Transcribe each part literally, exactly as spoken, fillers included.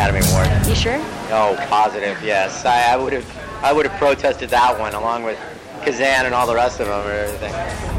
Academy Award. You sure? Oh, positive, yes. I, I would have I would have protested that one along with Kazan and all the rest of them and everything.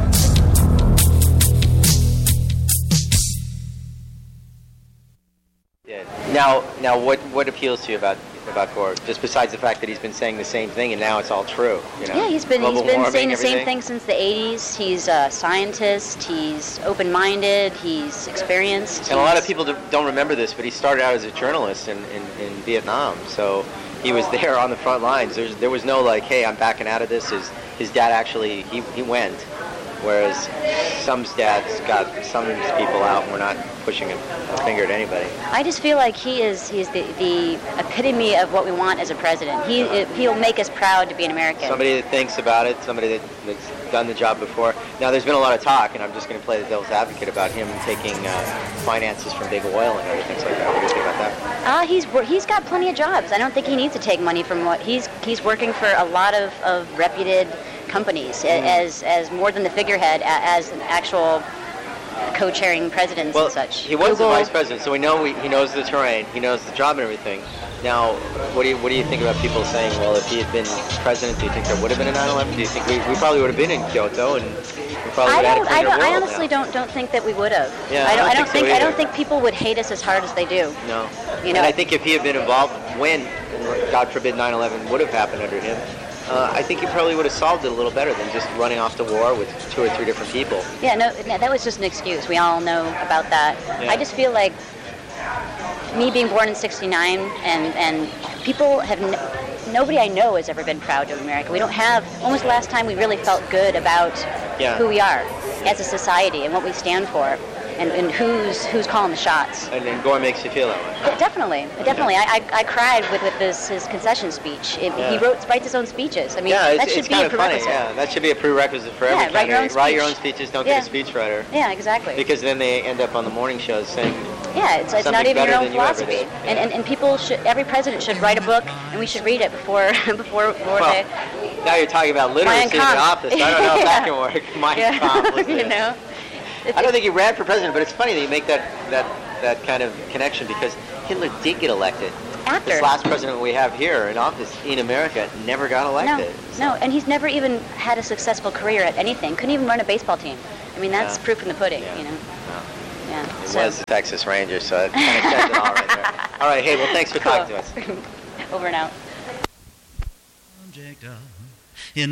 Yeah. Now, now, what what appeals to you about about Gore? Just besides the fact that he's been saying the same thing and now it's all true. You know? Yeah, he's been Global he's been warming, saying the everything. same thing since the eighties. He's a scientist. He's open-minded. He's experienced. And a lot of he's- people do- don't remember this, but he started out as a journalist in, in, in Vietnam. So he was there on the front lines. There's, there was no like, hey, I'm backing out of this. His, his dad actually, he, he went. Whereas some dads got some people out and we're not pushing a finger at anybody. I just feel like he is he's the, the epitome of what we want as a president. He it, he'll make us proud to be an American. Somebody that thinks about it, somebody that, that's done the job before. Now, there's been a lot of talk, and I'm just going to play the devil's advocate about him taking uh, finances from big oil and other things like that. What do you think about that? Uh, he's wor- he's got plenty of jobs. I don't think he needs to take money from what he's he's working for a lot of, of reputed companies mm. as as more than the figurehead, as an actual co-chairing presidents well, and such. He was Google, the vice president, so we know we, he knows the terrain, he knows the job and everything. Now, what do you what do you think about people saying, well, if he had been president, do you think there would have been a nine eleven? Do you think we, we probably would have been in Kyoto and we probably I would have don't. had a I cleaner don't. I world honestly now? don't don't think that we would have. Yeah, I don't. I don't I don't think think. so I don't either. think people would hate us as hard as they do. No. You know. And I think if he had been involved when, God forbid, nine eleven would have happened under him, uh, I think he probably would have solved it a little better than just running off to war with two or three different people. Yeah. No. no that was just an excuse. We all know about that. Yeah. I just feel like me being born in sixty-nine and and people have. N- Nobody I know has ever been proud of America. We don't have. When was the last time we really felt good about Yeah. who we are as a society and what we stand for, and, and who's who's calling the shots? And, and Gore makes you feel that way. Yeah, definitely, definitely. I, I, I cried with, with this his concession speech. It, Yeah. He wrote writes his own speeches. I mean, Yeah, it's, that should it's be kind a of funny. prerequisite. Yeah, that should be a prerequisite for every Yeah, write your own candidate. Write your own speech. speeches. Don't Yeah. get a speechwriter. Yeah, exactly. Because then they end up on the morning shows saying, yeah, it's, it's not something even your better own than you ever philosophy. did. And, and and people should. Every president should write a book, and we should read it before before before well, they. now you're talking about literacy in the Kampf. office. I don't know if that Yeah. can work. Mein Yeah. Kampf was you it. know. If- I don't if- think he ran for president, but it's funny that you make that that that kind of connection because Hitler did get elected. After. This last president we have here in office in America never got elected. No, no, and he's never even had a successful career at anything. Couldn't even run a baseball team. I mean, that's Yeah. proof in the pudding, Yeah. you know. No. Yeah. It so. was the Texas Rangers, so it kind of says it all right there. All right, hey, well, thanks for talking to us. Over and out. Subject of